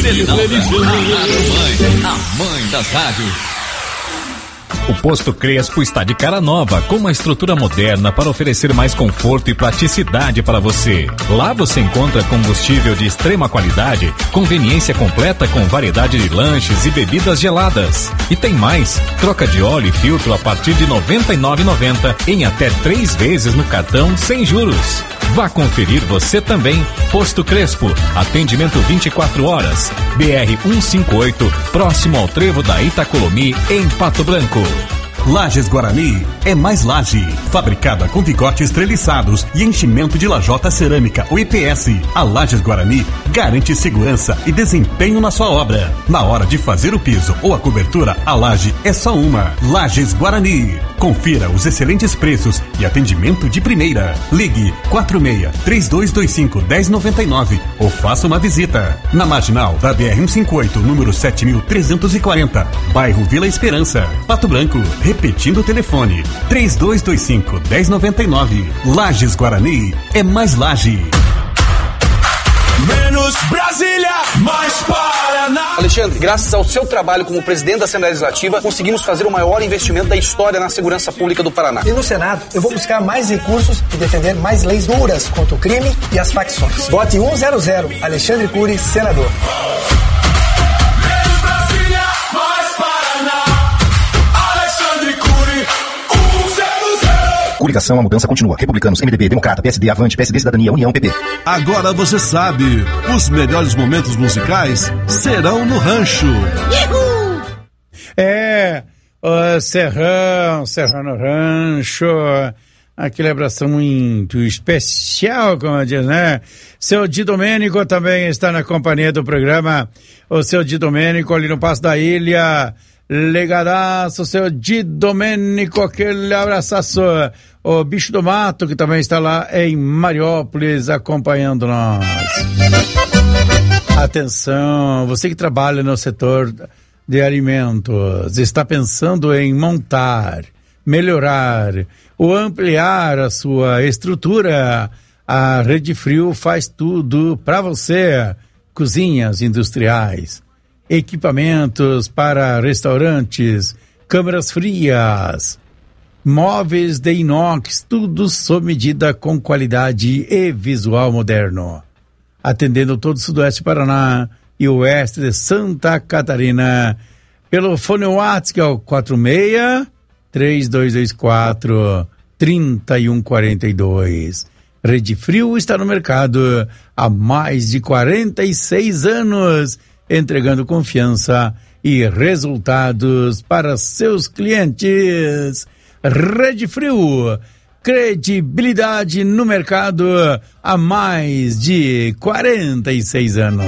A mãe das rádios. O Posto Crespo está de cara nova, com uma estrutura moderna para oferecer mais conforto e praticidade para você. Lá você encontra combustível de extrema qualidade, conveniência completa com variedade de lanches e bebidas geladas. E tem mais, troca de óleo e filtro a partir de R$ 99,90 em até 3 vezes no cartão sem juros. Vá conferir você também. Posto Crespo, atendimento 24 horas. BR 158, próximo ao trevo da Itacolomi, em Pato Branco. Lajes Guarani é mais laje, fabricada com vigotes treliçados e enchimento de lajota cerâmica, o IPS. A Lajes Guarani garante segurança e desempenho na sua obra. Na hora de fazer o piso ou a cobertura, a laje é só uma. Lajes Guarani. Confira os excelentes preços e atendimento de primeira. Ligue 46-3225-1099 ou faça uma visita. Na marginal da BR-158, número 7340, bairro Vila Esperança, Pato Branco. Repetindo o telefone, 3225-1099. Lajes Guarani é mais laje. Menos Brasília, mais Paraná. Alexandre, graças ao seu trabalho como presidente da Assembleia Legislativa, conseguimos fazer o maior investimento da história na segurança pública do Paraná. E no Senado, eu vou buscar mais recursos e defender mais leis duras contra o crime e as facções. Vote 100, Alexandre Cury, senador. Coligação, a mudança continua. Republicanos, MDB, Democrata, PSD, Avante, PSD, Cidadania, União, PP. Agora você sabe, os melhores momentos musicais serão no Rancho. Uhul! Serrão no Rancho. Aquele abração muito especial, como diz, né? Seu Di Domênico também está na companhia do programa. O seu Di Domênico ali no Passo da Ilha. Legadaço, seu Di Domênico, aquele abraçaço. O Bicho do Mato, que também está lá em Mariópolis, acompanhando nós. Atenção, você que trabalha no setor de alimentos, está pensando em montar, melhorar ou ampliar a sua estrutura, a Rede Frio faz tudo para você. Cozinhas industriais, equipamentos para restaurantes, câmaras frias, móveis de inox, tudo sob medida com qualidade e visual moderno. Atendendo todo o sudoeste Paraná e o oeste de Santa Catarina, pelo fone WhatsApp, que é o 46-3224-3142. Rede Frio está no mercado há mais de 46 anos, entregando confiança e resultados para seus clientes. Rede Frio, credibilidade no mercado há mais de 46 anos.